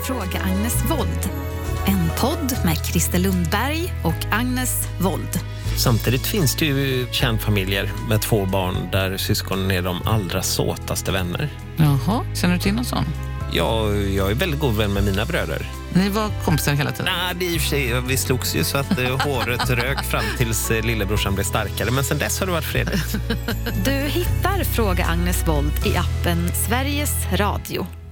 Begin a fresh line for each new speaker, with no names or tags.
Fråga Agnes Wold. En podd med Christer Lundberg och Agnes Wold.
Samtidigt finns det ju kärnfamiljer med 2 barn där syskonen är de allra såtaste vänner.
Jaha, känner du till någon sån?
Ja, jag är väldigt god vän med mina bröder.
Ni var kompisar hela tiden?
Nej, det är i och för sig, vi slogs ju så att håret rök fram tills lillebrorsan blev starkare. Men sen dess har det varit fredligt.
Du hittar Fråga Agnes Wold i appen Sveriges Radio.